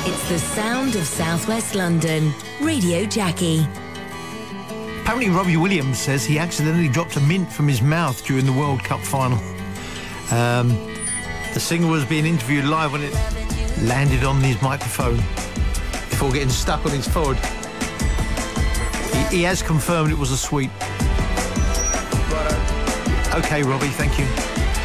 It's the sound of southwest London. Radio Jackie. Apparently Robbie Williams says he accidentally dropped a mint from his mouth during the World Cup final. The singer was being interviewed live when it landed on his microphone before getting stuck on his forehead. He has confirmed it was a sweet. OK, Robbie, thank you.